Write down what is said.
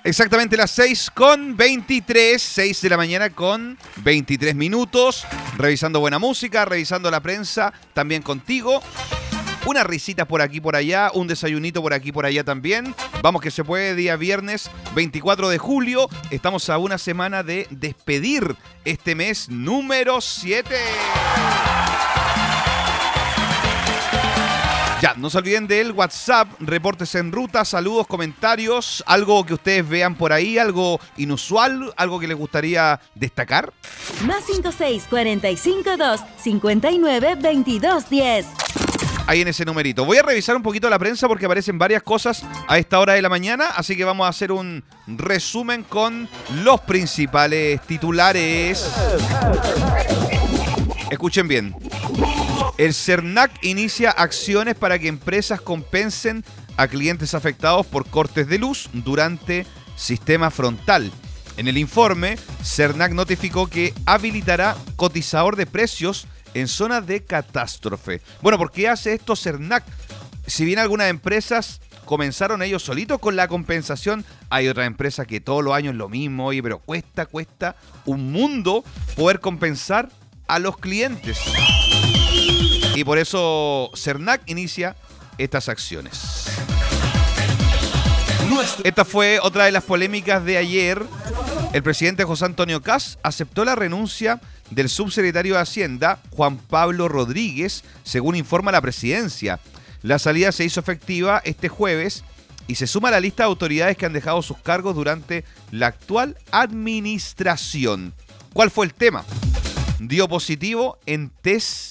Exactamente las 6:23, 6 de la mañana con 23 minutos, revisando buena música, revisando la prensa, también contigo. Unas risitas por aquí por allá, un desayunito por aquí por allá también. Vamos que se puede, día viernes 24 de julio. Estamos a una semana de despedir este mes número 7. Ya, no se olviden del WhatsApp, reportes en ruta, saludos, comentarios, algo que ustedes vean por ahí, algo inusual, algo que les gustaría destacar. Más 56452 592210. Ahí en ese numerito. Voy a revisar un poquito la prensa porque aparecen varias cosas a esta hora de la mañana, así que vamos a hacer un resumen con los principales titulares. Escuchen bien. El CERNAC inicia acciones para que empresas compensen a clientes afectados por cortes de luz durante sistema frontal. En el informe, CERNAC notificó que habilitará cotizador de precios en zonas de catástrofe. Bueno, ¿por qué hace esto CERNAC? Si bien algunas empresas comenzaron ellos solitos con la compensación, hay otras empresas que todos los años lo mismo, oye, pero cuesta un mundo poder compensar a los clientes. Y por eso CERNAC inicia estas acciones. Esta fue otra de las polémicas de ayer. El presidente José Antonio Kast aceptó la renuncia del subsecretario de Hacienda, Juan Pablo Rodríguez, según informa la presidencia. La salida se hizo efectiva este jueves y se suma a la lista de autoridades que han dejado sus cargos durante la actual administración. ¿Cuál fue el tema? Dio positivo en test